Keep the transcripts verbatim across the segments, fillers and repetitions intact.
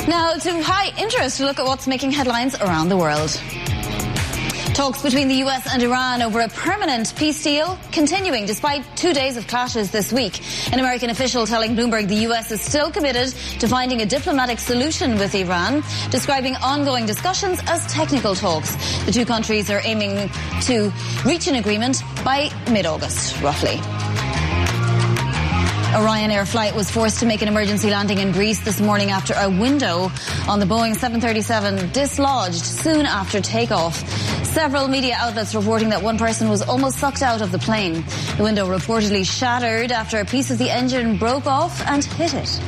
Now to high interest, to look at what's making headlines around the world. Talks between the U S and Iran over a permanent peace deal continuing despite two days of clashes this week. An American official telling Bloomberg the U S is still committed to finding a diplomatic solution with Iran, describing ongoing discussions as technical talks. The two countries are aiming to reach an agreement by mid-August, roughly. A Ryanair flight was forced to make an emergency landing in Greece this morning after a window on the Boeing seven thirty-seven dislodged soon after takeoff. Several media outlets reporting that one person was almost sucked out of the plane. The window reportedly shattered after a piece of the engine broke off and hit it.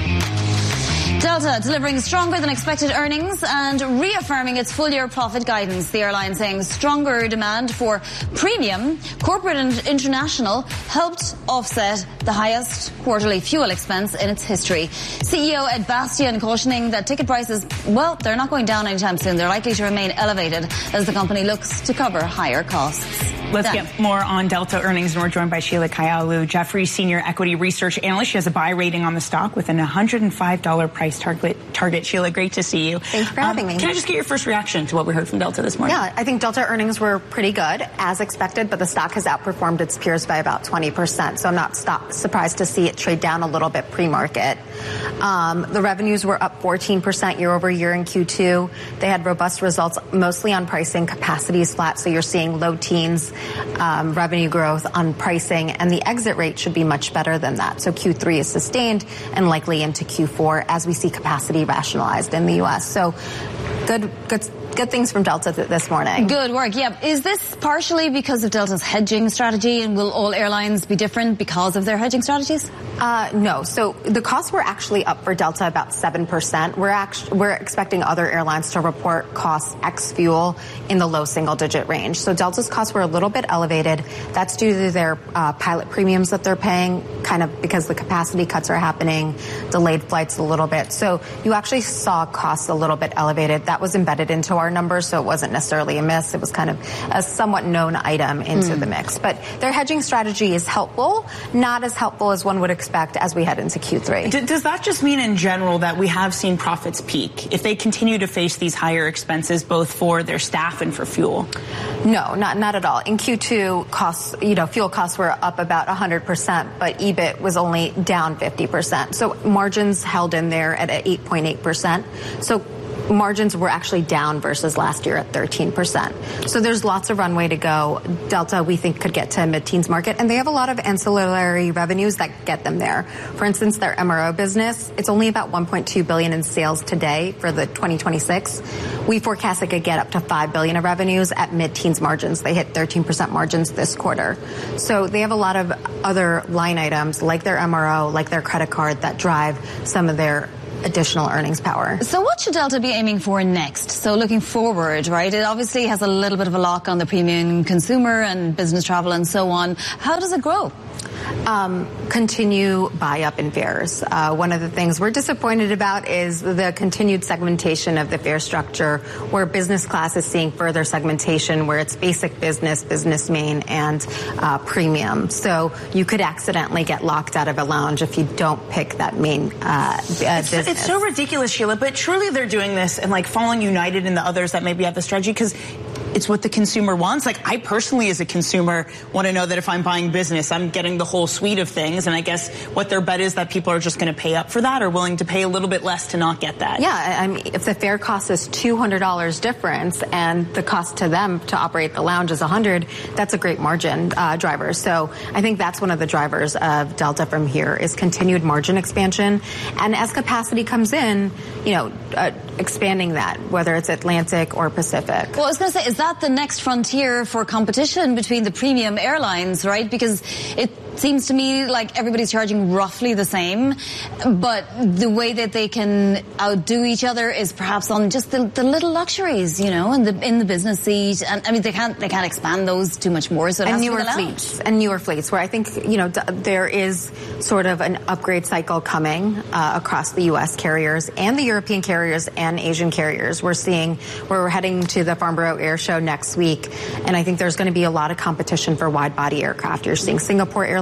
Delta delivering stronger than expected earnings and reaffirming its full-year profit guidance. The airline saying stronger demand for premium, corporate and international helped offset the highest quarterly fuel expense in its history. C E O Ed Bastian cautioning that ticket prices, well, they're not going down anytime soon. They're likely to remain elevated as the company looks to cover higher costs. Let's Dan. get more on Delta earnings, and we're joined by Sheila Kahyaoglu, Jefferies Senior Equity Research Analyst. She has a buy rating on the stock with an one hundred five dollars price target. Target. Sheila, great to see you. Thanks for having um, me. Can I just get your first reaction to what we heard from Delta this morning? Yeah, I think Delta earnings were pretty good, as expected, but the stock has outperformed its peers by about twenty percent, so I'm not stop, surprised to see it trade down a little bit pre-market. Um, the revenues were up fourteen percent year over year in Q two. They had robust results, mostly on pricing. Capacity is flat, so you're seeing low teens um, revenue growth on pricing, and the exit rate should be much better than that. So Q three is sustained and likely into Q four as we see capacity rationalized in the U S. So good, good, good things from Delta th- this morning. Good work. Yeah. Is this partially because of Delta's hedging strategy, and will all airlines be different because of their hedging strategies? Uh, no. So the costs were actually up for Delta about seven percent. We're actually, we're expecting other airlines to report costs ex fuel in the low single digit range. So Delta's costs were a little bit elevated. That's due to their uh, pilot premiums that they're paying, kind of because the capacity cuts are happening, delayed flights a little bit. So you actually saw costs a little bit elevated. That was embedded into our numbers, so it wasn't necessarily a miss. It was kind of a somewhat known item into mm. the mix. But their hedging strategy is helpful, not as helpful as one would expect as we head into Q three. D- does that just mean in general that we have seen profits peak if they continue to face these higher expenses both for their staff and for fuel? No, not not at all. In Q two, costs, you know, fuel costs were up about one hundred percent, but E B I T was only down fifty percent. So margins held in there at eight point eight percent. So margins were actually down versus last year at thirteen percent. So there's lots of runway to go. Delta, we think, could get to a mid-teens market, and they have a lot of ancillary revenues that get them there. For instance, their M R O business, it's only about one point two billion dollars in sales today for the twenty twenty-six. We forecast it could get up to five billion dollars of revenues at mid-teens margins. They hit thirteen percent margins this quarter. So they have a lot of other line items like their M R O, like their credit card, that drive some of their additional earnings power. So what should Delta be aiming for next? So looking forward, right? It obviously has a little bit of a lock on the premium consumer and business travel and so on. How does it grow? Um, continue buy up in fares. Uh, one of the things we're disappointed about is the continued segmentation of the fare structure, where business class is seeing further segmentation, where it's basic business, business main, and uh, premium. So you could accidentally get locked out of a lounge if you don't pick that main uh, it's, business. It's so ridiculous, Sheila, but surely they're doing this and like following United and the others that maybe have the strategy because it's what the consumer wants. Like, I personally, as a consumer, want to know that if I'm buying business, I'm getting the whole suite of things. And I guess what their bet is that people are just going to pay up for that or willing to pay a little bit less to not get that. Yeah, I mean, if the fare cost is two hundred dollars difference and the cost to them to operate the lounge is one hundred dollars, that's a great margin uh, driver. So I think that's one of the drivers of Delta from here is continued margin expansion. And as capacity comes in, you know, uh, expanding that, whether it's Atlantic or Pacific. Well, I was going to say, is that the next frontier for competition between the premium airlines, right? Because it seems to me like everybody's charging roughly the same, but the way that they can outdo each other is perhaps on just the, the little luxuries, you know, in the in the business seat. And I mean, they can't they can't expand those too much more. So it and has newer to be the fleets and newer fleets, where I think you know d- there is sort of an upgrade cycle coming uh, across the U S carriers and the European carriers and Asian carriers. We're seeing where we're heading to the Farnborough Air Show next week, and I think there's going to be a lot of competition for wide body aircraft. You're seeing Singapore Airlines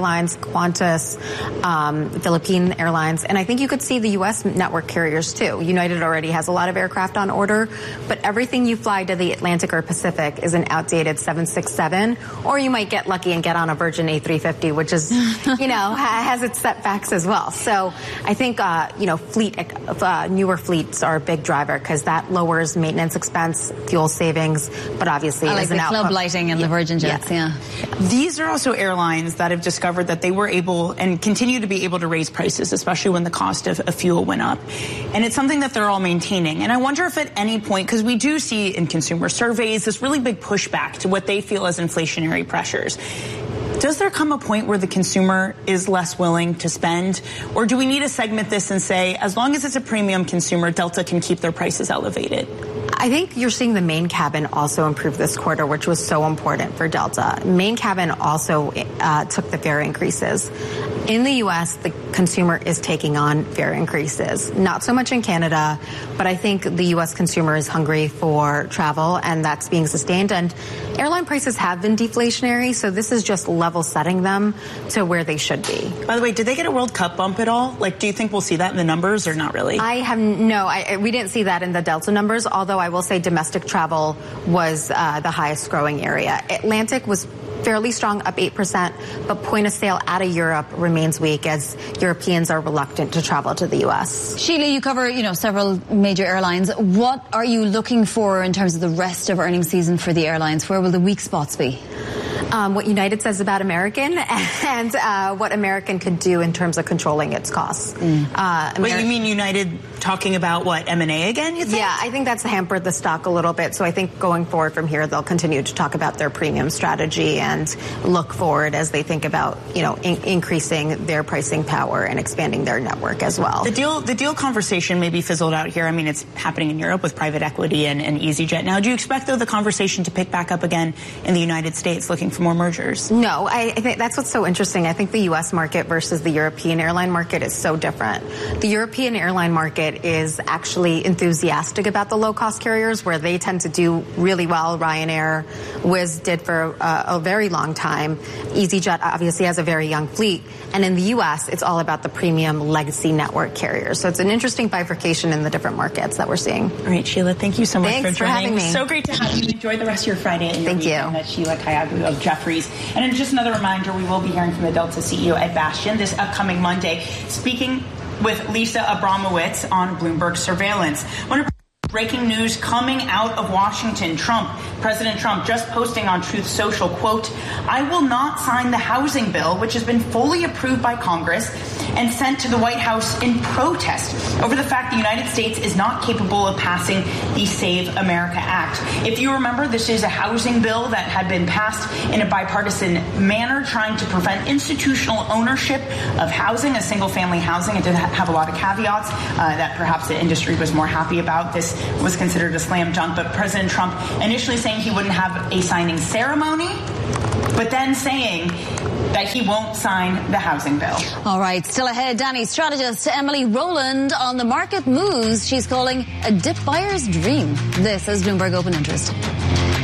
Airlines, Qantas, um, Philippine Airlines, and I think you could see the U S network carriers too. United already has a lot of aircraft on order, but everything you fly to the Atlantic or Pacific is an outdated seven sixty-seven, or you might get lucky and get on a Virgin A three fifty, which is, you know, has its setbacks as well. So I think, uh, you know, fleet, uh, newer fleets are a big driver because that lowers maintenance expense, fuel savings, but obviously I like is an the output. club lighting and yeah. the Virgin Jets, yeah. yeah. These are also airlines that have discovered that they were able and continue to be able to raise prices, especially when the cost of, of fuel went up. And it's something that they're all maintaining. And I wonder if at any point, because we do see in consumer surveys this really big pushback to what they feel as inflationary pressures. Does there come a point where the consumer is less willing to spend? Or do we need to segment this and say, as long as it's a premium consumer, Delta can keep their prices elevated? I think you're seeing the main cabin also improve this quarter, which was so important for Delta. Main cabin also uh, took the fare increases. In the U S, the consumer is taking on fare increases. Not so much in Canada, but I think the U S consumer is hungry for travel, and that's being sustained. And airline prices have been deflationary, so this is just level setting them to where they should be. By the way, did they get a World Cup bump at all? Like, do you think we'll see that in the numbers or not really? I have no, I, we didn't see that in the Delta numbers, although I will say domestic travel was uh, the highest growing area. Atlantic was fairly strong, up eight percent, but point of sale out of Europe remains weak as Europeans are reluctant to travel to the U S. Sheila, you cover, you know, several major airlines. What are you looking for in terms of the rest of earnings season for the airlines? Where will the weak spots be? Um, what United says about American and uh, what American could do in terms of controlling its costs. Mm. Uh, Ameri- Wait, you mean United talking about what, M and A again, you think? Yeah, I think that's hampered the stock a little bit. So I think going forward from here, they'll continue to talk about their premium strategy and look forward as they think about, you know, in- increasing their pricing power and expanding their network as well. The deal, the deal conversation maybe fizzled out here. I mean, it's happening in Europe with private equity and, and EasyJet. Now, do you expect, though, the conversation to pick back up again in the United States, looking for more mergers? No, I, I think that's what's so interesting. I think the U S market versus the European airline market is so different. The European airline market is actually enthusiastic about the low-cost carriers, where they tend to do really well. Ryanair, Wizz did for uh, a very long time. EasyJet obviously has a very young fleet. And in the U S, it's all about the premium legacy network carriers. So it's an interesting bifurcation in the different markets that we're seeing. All right, Sheila, thank you so much Thanks for joining. for having me. So great to have you. Enjoy the rest of your Friday and your Thank weekend. you. That's Sheila Kayabu of Jefferies. And then just another reminder, we will be hearing from the Delta C E O, Ed Bastian, this upcoming Monday, speaking with Lisa Abramowitz on Bloomberg Surveillance. One breaking news coming out of Washington. Trump, President Trump, just posting on Truth Social, quote, "I will not sign the housing bill, which has been fully approved by Congress and sent to the White House in protest over the fact the United States is not capable of passing the Save America Act." If you remember, this is a housing bill that had been passed in a bipartisan manner, trying to prevent institutional ownership of housing, a single-family housing. It did have a lot of caveats uh, that perhaps the industry was more happy about. This was considered a slam dunk, but President Trump initially saying he wouldn't have a signing ceremony, but then saying that he won't sign the housing bill. All right, still ahead, Danny, strategist Emily Rowland on the market moves she's calling a dip buyer's dream. This is Bloomberg Open Interest.